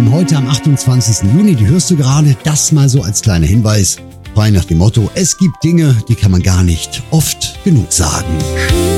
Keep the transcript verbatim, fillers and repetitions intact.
Ausgaben heute am achtundzwanzigsten Juni. Die hörst du gerade. Das mal so als kleiner Hinweis. Frei nach dem Motto, es gibt Dinge, die kann man gar nicht oft genug sagen.